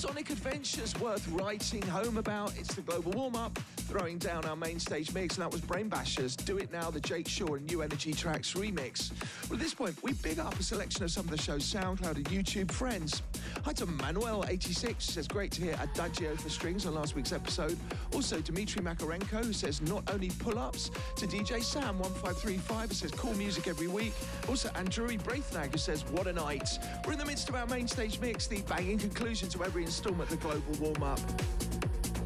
Sonic adventures worth writing home about. It's the global warm-up, throwing down our main stage mix, and that was Brain Bashers, Do It Now, the Jake Shaw and New Energy Tracks remix. Well, at this point, we big up a selection of some of the show's SoundCloud and YouTube friends. Hi to Manuel86, who says, great to hear Adagio for strings on last week's episode. Also, Dmitry Makarenko, who says, not only pull-ups. To DJ Sam1535, who says, cool music every week. Also, Andrewy Braithnag, who says, what a night. We're in the midst of our main stage mix, the banging conclusion to every instalment of the global warm-up.